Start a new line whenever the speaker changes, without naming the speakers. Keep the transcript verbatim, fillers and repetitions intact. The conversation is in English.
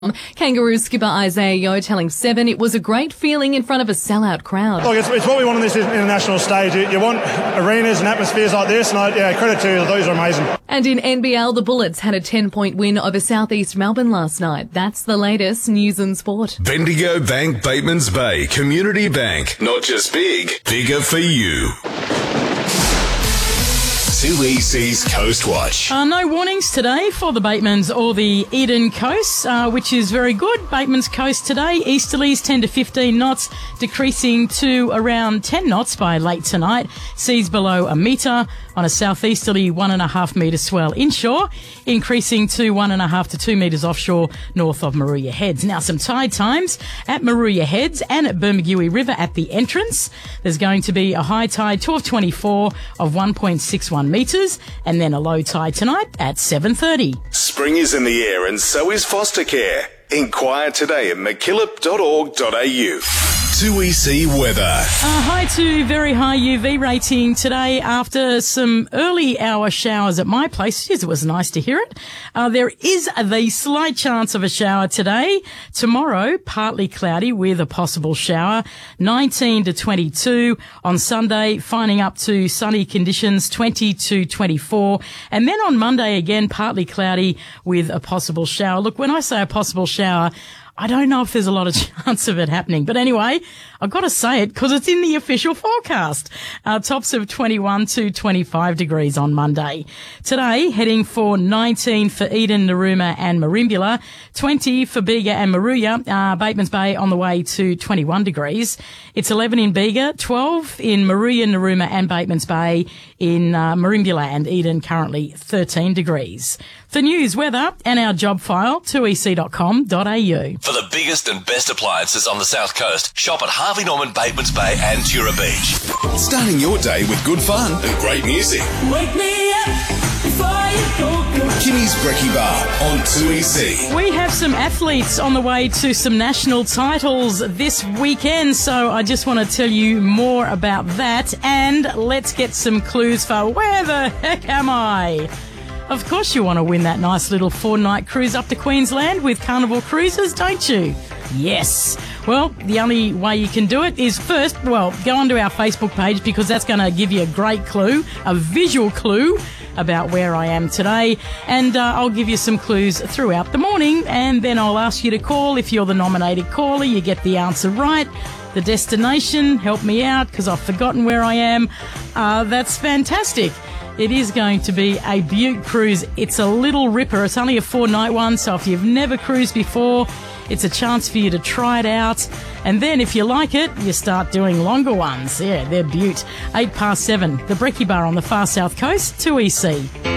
Kangaroo skipper Isaiah Yeo telling Seven it was a great feeling in front of a sellout crowd.
Look, it's, it's what we want on this international stage. You, you want arenas and atmospheres like this, and I, yeah, credit to you. Those are amazing.
And in N B L, the Bullets had a ten-point win over South East Melbourne last night. That's the latest news and sport.
Bendigo Bank Batemans Bay Community Bank. Not just big, bigger for you. two E C's Coast Watch.
Uh, no warnings today for the Batemans or the Eden Coast, uh, which is very good. Batemans Coast today, easterlies ten to fifteen knots, decreasing to around ten knots by late tonight. Seas below a metre on a southeasterly one and a half metre swell inshore, increasing to one and a half to two metres offshore north of Maruya Heads. Now, some tide times at Maruya Heads and at Bermagui River at the entrance. There's going to be a high tide twelve twenty-four of one point six one metres, and then a low tide tonight at seven thirty.
Spring is in the air and so is foster care. Inquire today at mackillop dot org dot a u. two E C weather.
Uh, high to very high U V rating today after some early hour showers at my place. Jeez, it was nice to hear it. Uh, there is the slight chance of a shower today. Tomorrow, partly cloudy with a possible shower. nineteen to twenty-two. On Sunday, finding up to sunny conditions, twenty to twenty-four. And then on Monday, again, partly cloudy with a possible shower. Look, when I say a possible shower, I don't know if there's a lot of chance of it happening. But anyway, I've got to say it because it's in the official forecast. Uh, tops of twenty-one to twenty-five degrees on Monday. Today, heading for nineteen for Eden, Narooma and Merimbula, twenty for Bega and Maruya, uh, Batemans Bay on the way to twenty-one degrees. It's eleven in Bega, twelve in Maruya, Narooma and Batemans Bay. In uh, Merimbula and Eden, currently thirteen degrees. For news, weather and our job file, two e c dot com dot a u.
For the biggest and best appliances on the South Coast, shop at Harvey Norman, Batemans Bay and Tura Beach.
Starting your day with good fun and great music.
Wake me up before you go.
Kimmy's Brekkie Bar on two E C.
We have some athletes on the way to some national titles this weekend, so I just want to tell you more about that. And let's get some clues for where the heck am I? Of course you want to win that nice little four-night cruise up to Queensland with Carnival Cruises, don't you? Yes. Well, the only way you can do it is first, well, go onto our Facebook page because that's going to give you a great clue, a visual clue about where I am today. And uh, I'll give you some clues throughout the morning, and then I'll ask you to call. If you're the nominated caller, you get the answer right. The destination, help me out because I've forgotten where I am. Uh, that's fantastic. It is going to be a Butte cruise. It's a little ripper. It's only a four-night one, so if you've never cruised before, it's a chance for you to try it out. And then if you like it, you start doing longer ones. Yeah, they're Butte. Eight past seven. The Brekkie Bar on the far south coast, two E C.